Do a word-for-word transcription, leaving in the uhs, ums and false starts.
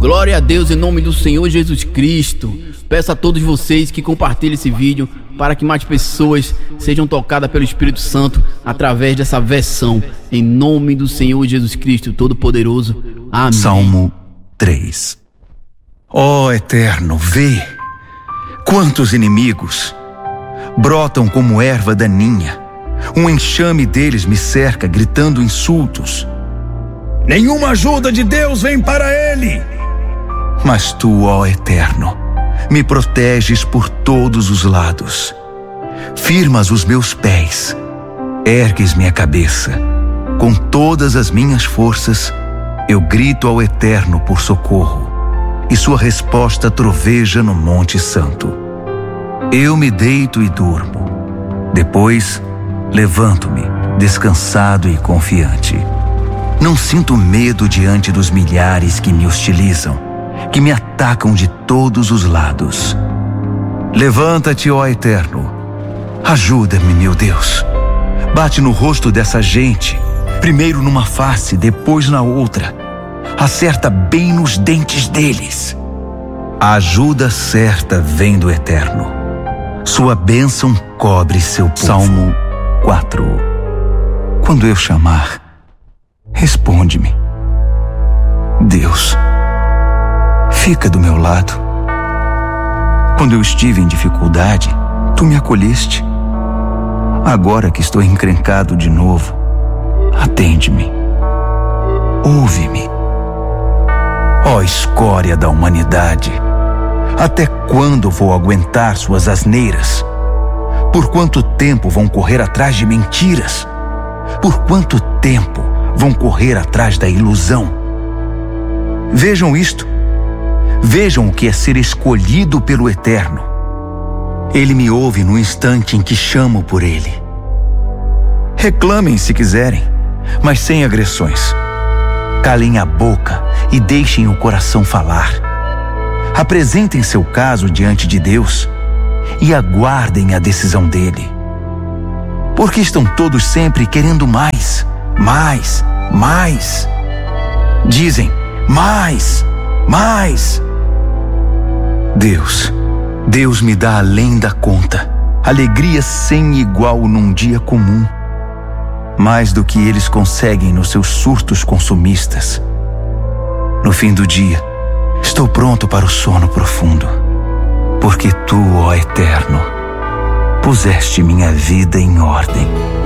Glória a Deus em nome do Senhor Jesus Cristo. Peço a todos vocês que compartilhem esse vídeo para que mais pessoas sejam tocadas pelo Espírito Santo através dessa versão. Em nome do Senhor Jesus Cristo Todo-Poderoso. Amém. Salmo três. Ó Eterno, vê quantos inimigos brotam como erva daninha. Um enxame deles me cerca, gritando insultos. Nenhuma ajuda de Deus vem para ele. Mas tu, ó Eterno, me proteges por todos os lados. Firmas os meus pés, ergues minha cabeça. Com todas as minhas forças, eu grito ao Eterno por socorro, e sua resposta troveja no Monte Santo. Eu me deito e durmo. Depois, levanto-me, descansado e confiante. Não sinto medo diante dos milhares que me hostilizam, que me atacam de todos os lados. Levanta-te, ó Eterno. Ajuda-me, meu Deus. Bate no rosto dessa gente, primeiro numa face, depois na outra. Acerta bem nos dentes deles. A ajuda certa vem do Eterno. Sua bênção cobre seu povo. Salmo quatro. Quando eu chamar, responde-me. Deus, fica do meu lado. Quando eu estive em dificuldade, tu me acolheste. Agora que estou encrencado de novo, atende-me. Ouve-me. Ó escória da humanidade, até quando vou aguentar suas asneiras? Por quanto tempo vão correr atrás de mentiras? Por quanto tempo vão correr atrás da ilusão? Vejam isto. Vejam o que é ser escolhido pelo Eterno. Ele me ouve no instante em que chamo por Ele. Reclamem se quiserem, mas sem agressões. Calem a boca e deixem o coração falar. Apresentem seu caso diante de Deus e aguardem a decisão dele. Porque estão todos sempre querendo mais, mais, mais. Dizem, mais, mais. Deus, Deus me dá além da conta, alegria sem igual num dia comum. Mais do que eles conseguem nos seus surtos consumistas. No fim do dia, estou pronto para o sono profundo, porque tu, ó Eterno, puseste minha vida em ordem.